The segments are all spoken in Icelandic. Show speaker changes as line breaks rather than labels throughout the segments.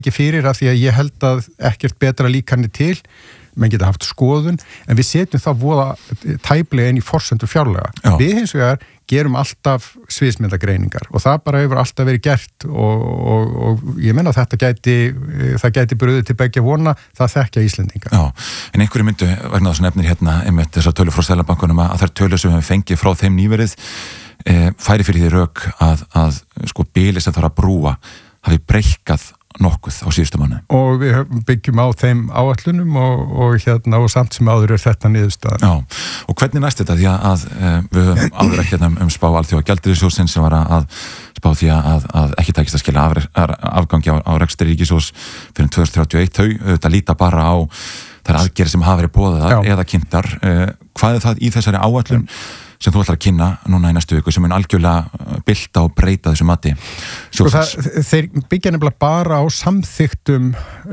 ekki fyrir af því að ég held að ekkert betra líkanir til, menn geta haft skoðun, en við setjum það voða tæplega inn í forsendur fjárlaga. Við hins vegar gerum alltaf sviðsmyndagreiningar og það bara hefur alltaf verið gert og ég menna að það gæti bröðið til begja vona, það þekkja Íslendingar.
Já, en einhverju myndu vegna þess að nefnir hérna einmitt þessar tölur frá Seðlabankanum að þær tölur sem við fengið frá þeim nýverið færi fyrir því rök að sko bilið sem þarf að brúa hafi breikkað nokkuð á síðustu mánuði.
Og við byggjum á þeim áætlunum og samt sem áður þetta niðurstaðan.
Já, og hvernig næst þetta? Því að við höfum áður ekki spá Alþjóða gjaldeyrisjóðsins sem var að spá því að ekki tækist að skila afgangi á rekstri ríkissjóðs fyrir 2031. Þau auðvitað líta bara á þær aðgerðir sem hafa verið boðaðar eða kynntar. Hvað er það í þessari áætlun sem þú ætlar að kynna núna í næstu viku sem mun algjörlega bylta og breyta þessu mati?
Þeir byggja nefnilega bara á samþyktum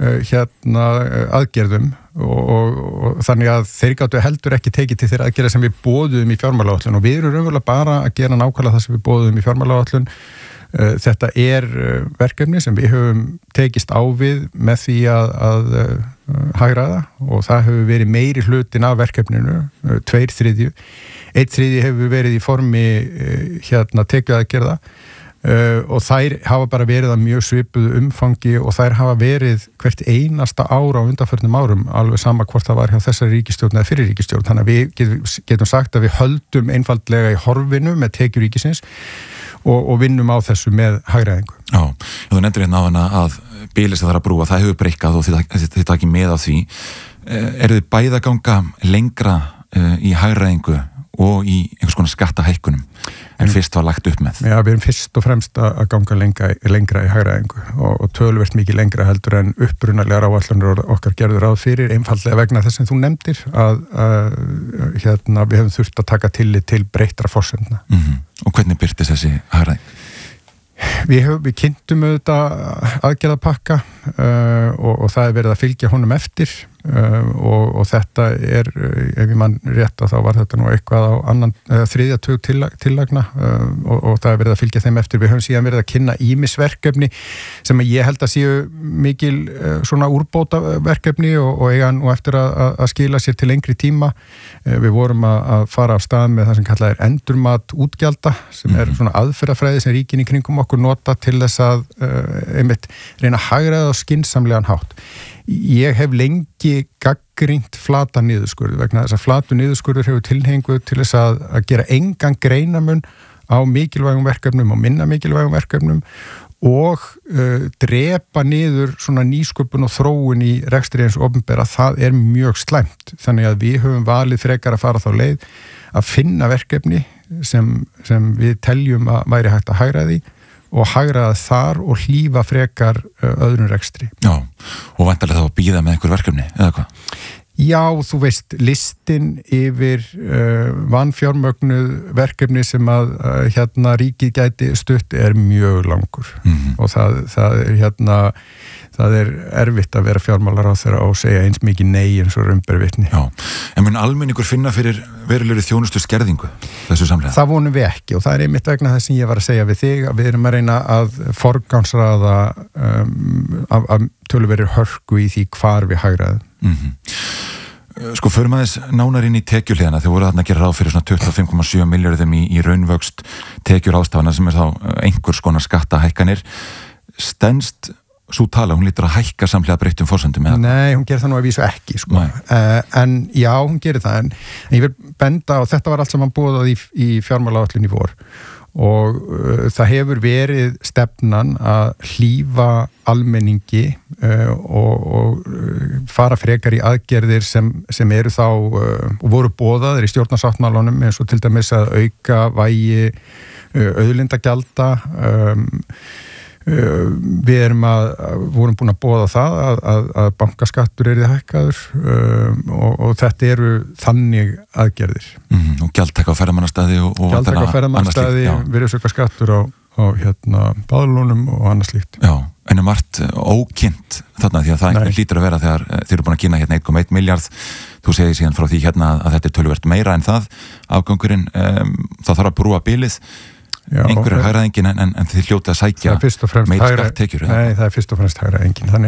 aðgerðum og þannig að þeir gátu heldur ekki tekið til þeirra aðgerða sem við boðum í fjármálaáætlun og við erum raunverulega bara að gera nákvæmlega það sem við boðum í fjármálaáætlun. Þetta verkefni sem við höfum tekist á við með því að hagræða og það hefur verið meiri hlutin af verkefninu, 2/3. 1/3 hefur verið í formi tekjuaðgerða og þær hafa bara verið að mjög svipuðu umfangi og þær hafa verið hvert einasta ár á undanförnum árum, alveg sama hvort það var hjá þessari ríkisstjórn eða fyrir ríkisstjórn. Þannig að við getum sagt að við höldum einfaldlega í horfinu með tekjur ríkisins og vinnum á þessu með hagræðingu.
Já, þú nefndir hérna á hana að bilið sem þarf að brúa, það hefur breikkað og þið takið með á því. Eru þið bæði að ganga lengra í hagræðingu og í einhvers konar skattahækkunum en fyrst var lagt upp með?
Já, við erum fyrst og fremst að ganga lengra í hagræðingu og töluvert mikið lengra heldur en upprunalegar áætlanir okkar gerður ráð fyrir, einfaldlega vegna þess sem þú nefndir að við höfum þurft að taka tillit til breyttra forsendna.
Og hvernig birtist þessi hagræðing?
Við kynntum auðvitað aðgerðapakka og það er verið að fylgja honum eftir og þetta ef ég mann rétt að þá var þetta nú eitthvað á þriðja tug tillagna og það er verið að fylgja þeim eftir. Við höfum síðan verið að kynna ýmisverkefni sem ég held að séu mikil svona úrbótaverkefni og eiga nú eftir að skila sér til lengri tíma. Við vorum að fara af stað með það sem kallað er endurmat útgjalda sem er svona aðferðafræði sem ríkin í kringum okkur nota til þess að einmitt reyna að hagræða á skynsamlegan hátt. Ég hef lengi gagnrýnt flata niðurskurð vegna þess að flatu niðurskurður hefur tilhengu til þess að gera engan greinamun á mikilvægum verkefnum og minna mikilvægum verkefnum og drepa niður svona nýsköpun og þróun í rekstri eins og opinbera. Það er mjög slæmt. Þannig að við höfum valið frekar að fara þá leið að finna verkefni sem við teljum að væri hægt að hagræða í og hagræða þar og hlífa frekar öðrum rekstri.
Já, og væntanlega þá að bíða með einhver verkefni, eða hvað?
Já, þú veist, listin yfir vanfjármögnuð verkefni sem að ríkið gæti stutt er mjög langur og það er erfitt að vera fjármálaráðherra og segja eins mikið nei eins og raun ber vitni.
Já, en mun almenningur finna fyrir verulegri þjónustu skerðingu þessu samlega?
Það vonum við ekki og það er einmitt vegna þess sem ég var að segja við þig að við erum að reyna að forgangsraða af töluverið hörku í því hvar við hagræðum.
Sko, förum aðeins nánar inn í tekjuhliðina. Þið voru þarna að gera ráð fyrir svona 25,7 milljörðum í raunvöxt tekjuráðstafana sem er þá einhvers konar skattahækkanir. Stenst sú tala, hún lítur að hækka samhliða breyttum forsendum?
Nei, hún gerir það nú að vísu ekki, sko. En já, hún gerir það, en ég vil benda, og þetta var allt saman boðað í fjármálaáætlun í vor, og það hefur verið stefnan að hlífa almenningi og fara frekar í aðgerðir sem eru þá og voru boðaðir í stjórnarsáttmálanum eins og til dæmis að auka vægi auðlindagjalda. Við vorum búin að boða það að bankaskattur yrði hækkaður og þetta eru þannig aðgerðir.
Og gjaldtaka á ferðamannastæði og
gjaldtaka á ferðamannastæði, virðisaukaskattur á báðlunum og annað slíkt.
Já, en margt ókynnt þarna því að það einhvern hlýtur að vera þegar þið eru búin að kynna 1,1 milljarð. Þú segir síðan frá því að þetta er töluvert meira en það. Afgangurinn, það þarf að brúa bilið. einhverjar hagræðingin en þið hljótið að sækja meiri skatttekjur?
Nei, það er fyrst og fremst hagræðingin. Þannig